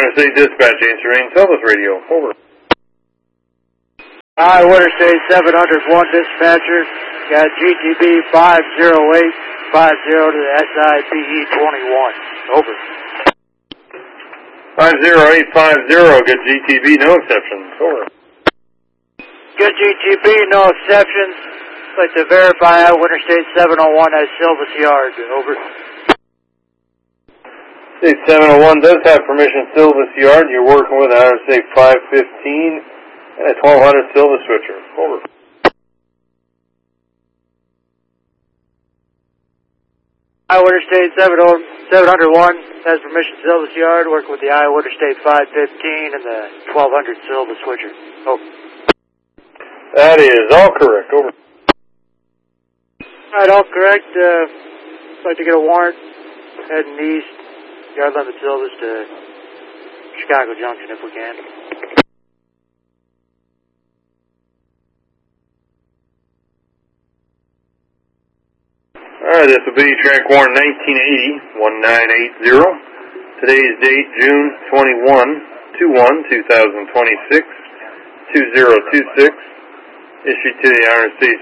Interstate Dispatch, answering Silvis Radio. Over. Hi, Interstate 701 dispatcher. Got GTB 50850 to the SIPE 21. Over. 50850, good GTB, no exceptions. Over. Good GTB, no exceptions. I'd like to verify Interstate 701 as Silvis Yard. Over. State 701 does have permission Silvis Yard. You're working with an Interstate 515 and a 1200 Silvis switcher. Over. Iowa Interstate 701 has permission Silvis Yard. Working with the Iowa Interstate 515 and the 1200 Silvis switcher. Over. That is all correct. Over. Alright, all correct. I'd like to get a warrant heading east. Yard limit Silvis to Chicago Junction if we can. Alright, this will be track warrant 1980-1980. Today's date, June 21-2026, 2026. Issued to the Interstate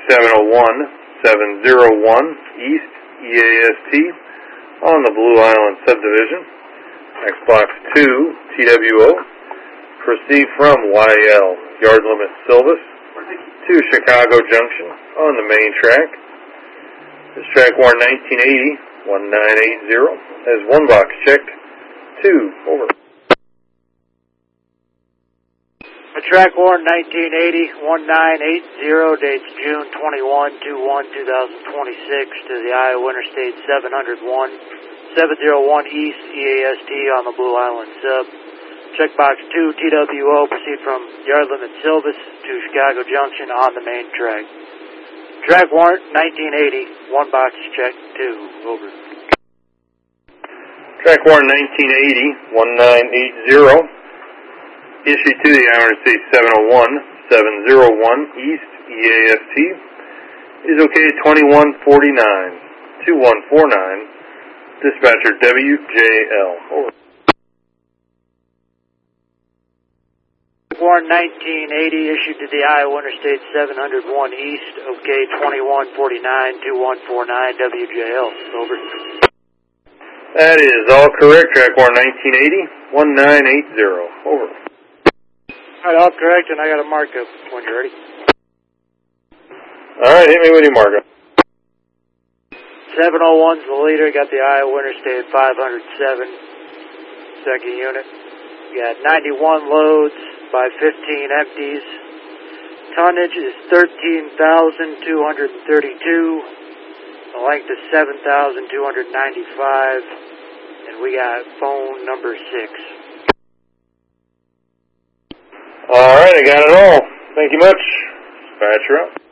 701 East EAST on the Blue Island Subdivision. Xbox 2 TWO. Proceed from YL Yard Limit Silvis to Chicago Junction on the main track. This track warrant 1980-1980 has one box checked. 2. Over. A track warrant 1980-1980 dates June 21-1-2026 to the Iowa Interstate 701 East EAST on the Blue Island Sub. Checkbox 2 TWO, proceed from Yard Limit Silvis to Chicago Junction on the main track. Track warrant 1980, one box check 2. Over. Track warrant 1980-1980. Issued to the Interstate 701 East EAST is located 2149-2149. Dispatcher WJL. Over. Warrant 1980 issued to the Iowa Interstate 701 East, OK 2149-2149 WJL. Over. That is all correct. Track warrant 1980-1980. Over. Alright, all correct, and I got a markup when you're ready. Alright, hit me with your markup. 701's the leader, got the Iowa Interstate 507, second unit. You got 91 loads by 15 empties. Tonnage is 13,232. The length is 7,295. And we got phone number 6. Alright, I got it all. Thank you much. Dispatcher up.